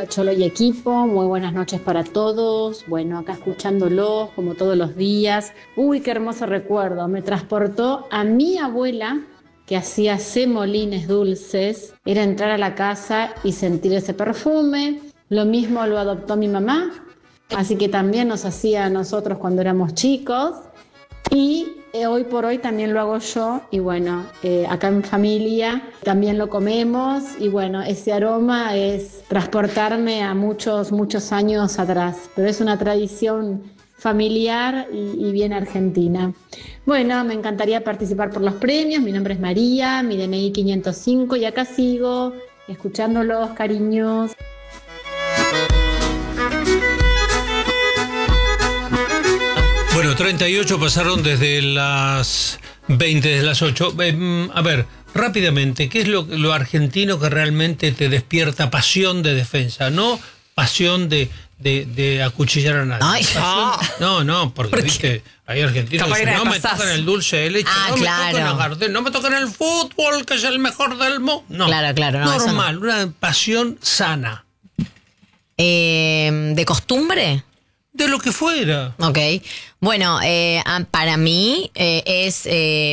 Cholo y equipo, muy buenas noches para todos. Bueno, acá escuchándolos como todos los días. Uy, qué hermoso recuerdo. Me transportó a mi abuela que hacía semolines dulces. Era entrar a la casa y sentir ese perfume. Lo mismo lo adoptó mi mamá, así que también nos hacía a nosotros cuando éramos chicos. Y hoy por hoy también lo hago yo y bueno, acá en familia también lo comemos y bueno, ese aroma es transportarme a muchos, muchos años atrás, pero es una tradición familiar y bien argentina. Bueno, me encantaría participar por los premios, mi nombre es María, mi DNI 505 y acá sigo escuchándolos, cariños. Bueno, 38 pasaron desde las 20, desde las 8. A ver, rápidamente, ¿qué es lo argentino que realmente te despierta pasión de defensa? No pasión de acuchillar a nadie. Ay, No, porque viste, hay argentinos que dicen, no me tocan el dulce de leche, no claro. me tocan el jardín, no me tocan el fútbol, que es el mejor del mundo. No, Claro, no, normal, una pasión sana. ¿De costumbre? De lo que fuera. Ok. Bueno, para mí es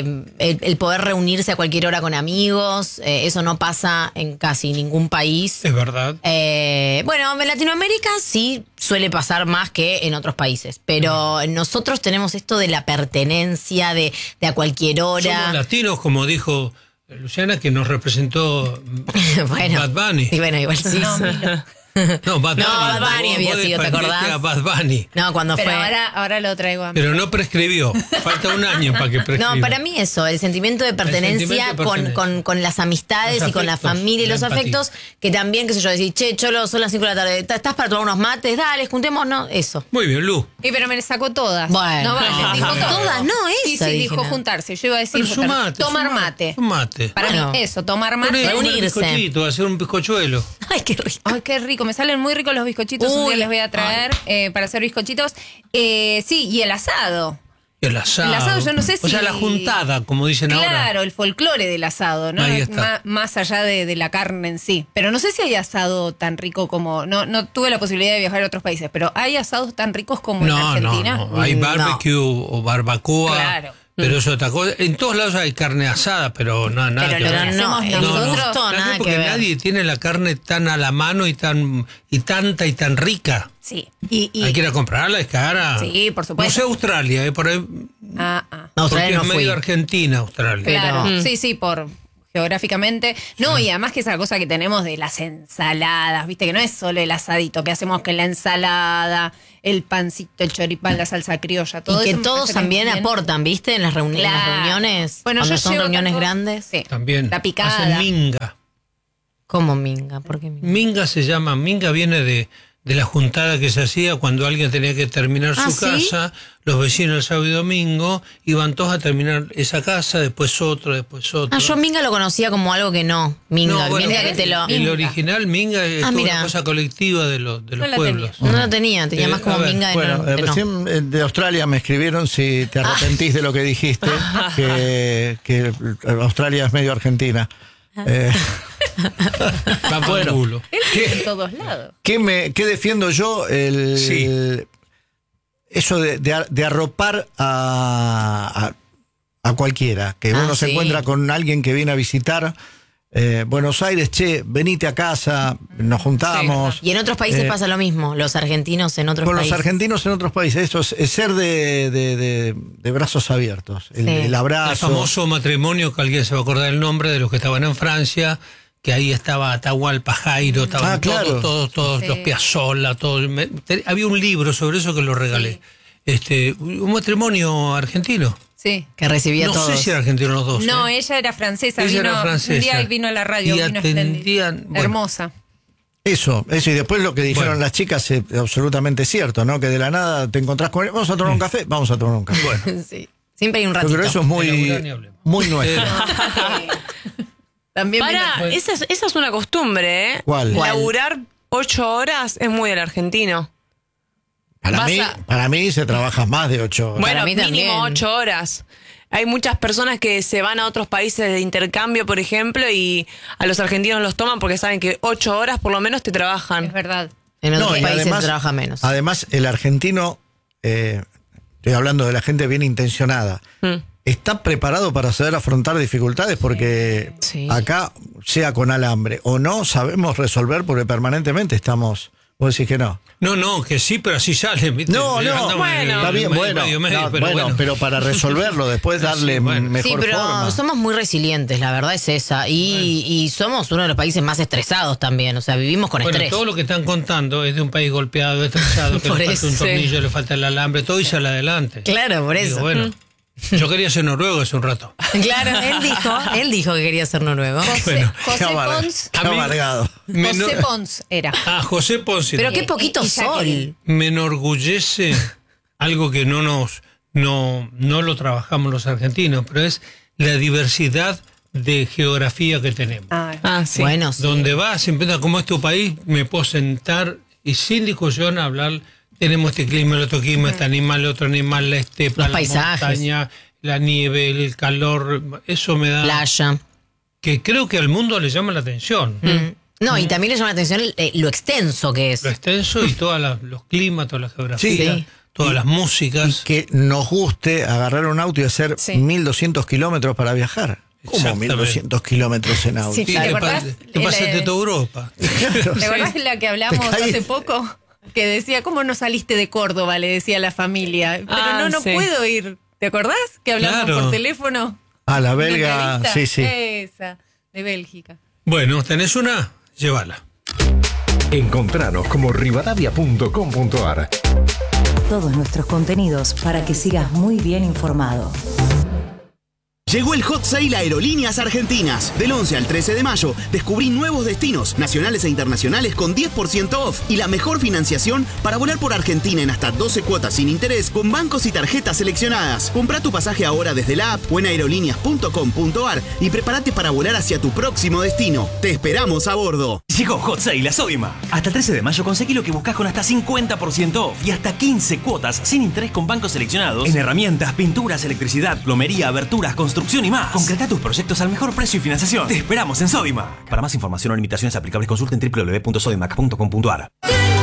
el poder reunirse a cualquier hora con amigos. Eso no pasa en casi ningún país. Es verdad. Bueno, en Latinoamérica sí suele pasar más que en otros países. Pero nosotros tenemos esto de la pertenencia, de a cualquier hora. Somos latinos, como dijo Luciana, que nos representó bueno, Bad Bunny. Y bueno, igual sí. No, Bad Bunny había sido, ¿te acordás? A Bad Bunny. No, cuando pero fue. ahora lo traigo a mí. Pero no prescribió. Falta un año para que prescriba. No, para mí eso, el sentimiento de pertenencia, con las amistades y con la familia y los afectos, que también, qué sé yo, decir, che, Cholo, son las 5 de la tarde, ¿estás para tomar unos mates? Dale, juntémonos, eso. Muy bien, Lu. Y pero me le sacó todas. Bueno, no vale, dijo todas, no, esa Sí, dije, dijo no. juntarse. Yo iba a decir Pero tomar mate. Un mate. Para Bueno. mí, eso, tomar mate. Poner un reunirse. bizcochito, hacer un bizcochuelo. Ay, qué rico. Ay, qué rico. Me salen muy ricos los bizcochitos. Un Uy, día les voy a traer para hacer bizcochitos. Sí, y el asado. El asado. El asado, yo no sé O sea, si- la juntada, como dicen ahora. Claro, el folclore del asado, ¿no? Ahí está. Más allá de la carne en sí. Pero no sé si hay asado tan rico como... No tuve la posibilidad de viajar a otros países, pero ¿hay asados tan ricos como en Argentina? No. Hay barbecue o barbacoa. Claro. Pero eso es otra cosa. En todos lados hay carne asada, pero nada Pero que lo ver. que hacemos nosotros, gusto, Claro, nada porque que ver. nadie tiene la carne tan a la mano y tanta y tan rica. Sí. Hay que ir a comprarla, es cara. Sí, por supuesto. No sé Australia, por ahí. Australia porque no es medio fui. Argentina, Australia. Claro, Pero- sí, por geográficamente. No, y además que esa cosa que tenemos de las ensaladas, viste, que no es solo el asadito, que hacemos que la ensalada, el pancito, el choripán, la salsa criolla, todo Y que eso me todos parece también bien. aportan, ¿viste? En las, en las Claro. reuniones. Bueno, cuando yo son llevo reuniones tampoco- grandes. Sí. También. La picada. Hacen minga. ¿Cómo minga? ¿Por qué minga? Minga viene de la juntada que se hacía cuando alguien tenía que terminar su ¿sí? casa. Los vecinos el sábado y domingo iban todos a terminar esa casa, después otro. Yo minga lo conocía como algo que no. Minga, No, bueno, minga que te lo... el original minga es toda mira. una cosa colectiva de los la pueblos. No lo tenía más como a ver, minga de Bueno, no. de no. recién de Australia me escribieron si te arrepentís de lo que dijiste, que Australia es medio Argentina. Va por el Bueno. culo. Él vive en todos lados. ¿Qué defiendo yo? Sí. Eso de arropar a cualquiera, que uno se sí. encuentra con alguien que viene a visitar Buenos Aires, che, venite a casa, nos juntamos. Y en otros países pasa lo mismo. Los argentinos en otros Con países. los argentinos en otros países, eso es ser de brazos abiertos, Sí. el abrazo. El famoso matrimonio, que alguien se va a acordar el nombre, de los que estaban en Francia, que ahí estaba Atahualpa, Jairo, estaban claro. todos Sí. los Piazzolla, todos. Había un libro sobre eso que lo regalé. Un matrimonio argentino. Sí. Que recibía No todos. sé si eran argentinos los dos. No, ella era francesa. Ella vino, era francesa. Un día vino a la radio. Y vino atendían, espléndida. bueno. Hermosa. Eso, y después lo que dijeron Bueno. las chicas es absolutamente cierto, ¿no? Que de la nada te encontrás con él, vamos a tomar un café, vamos a tomar un café. Bueno, Sí. Siempre hay un Yo ratito. creo que eso es De muy, laburar ni hablemos. muy nuestro. También Para, esa es una costumbre, ¿eh? ¿Cuál? Laburar 8 horas es muy del argentino. Para Vas mí, a- para mí se trabaja más de 8 horas. Bueno, mí mínimo también. 8 horas. hay muchas personas que se van a otros países de intercambio, por ejemplo, y a los argentinos los toman porque saben que 8 horas por lo menos te trabajan. Es verdad. En otros y países además, trabaja menos. Además, el argentino, estoy hablando de la gente bien intencionada, está preparado para saber afrontar dificultades porque Sí. acá, sea con alambre o no, sabemos resolver porque permanentemente estamos... Vos decís que no. No, que sí, pero así sale. ¿viste? No, Andamos en bueno. el Está bien, medio, bueno, pero para resolverlo, después darle mejor Sí, pero forma. somos muy resilientes, la verdad es esa. Y somos uno de los países más estresados también. O sea, vivimos con Bueno, estrés. todo lo que están contando es de un país golpeado, estresado, que Por le falta un eso. tornillo, le falta el alambre, todo y sale adelante. Claro, por Digo, eso. bueno, yo quería ser noruego hace un rato. Claro, él dijo que quería ser noruego. Bueno, José Pons. Qué amargado. José Pons era. José Ponce. Pero qué poquito y Jacqueline. sol. Me enorgullece algo que no lo trabajamos los argentinos, pero es la diversidad de geografía que tenemos. Sí. Bueno, sí. Donde vas, siempre como es tu país, me puedo sentar y sin discusión hablar. Tenemos este clima, el otro clima, este animal, el otro animal, la estepa, Los la paisajes. montaña, la nieve, el calor. Eso me da. Playa. Que creo que al mundo le llama la atención. No, y también le llama la atención lo extenso que es. Lo extenso y todos los climas, toda la geografía, Sí. todas las músicas. Que nos guste agarrar un auto y hacer Sí. 1200 kilómetros para viajar. ¿Cómo Exactamente. 1200 kilómetros en auto? Sí, Sí, ¿te te acordás? pasaste toda Europa. ¿Te acordás la que hablamos Te caí. hace poco? Que decía, ¿cómo no saliste de Córdoba? Le decía a la familia. Pero no sí. puedo ir. ¿Te acordás? Que hablamos Claro. por teléfono. A la ¿Una belga, entrevista? sí. Esa, de Bélgica. Bueno, ¿tenés una? Llévala. Encontranos como rivadavia.com.ar. Todos nuestros contenidos para que sigas muy bien informado. Llegó el Hot Sale Aerolíneas Argentinas. Del 11 al 13 de mayo, descubrí nuevos destinos, nacionales e internacionales con 10% off y la mejor financiación para volar por Argentina en hasta 12 cuotas sin interés con bancos y tarjetas seleccionadas. Comprá tu pasaje ahora desde la app o en aerolíneas.com.ar y prepárate para volar hacia tu próximo destino. Te esperamos a bordo. Llegó Hot Sale a Sodimac. Hasta el 13 de mayo conseguí lo que buscas con hasta 50% off y hasta 15 cuotas sin interés con bancos seleccionados en herramientas, pinturas, electricidad, plomería, aberturas, construcción y más. Concreta tus proyectos al mejor precio y financiación. Te esperamos en Sodimac. Para más información o limitaciones aplicables consulten www.sodimac.com.ar.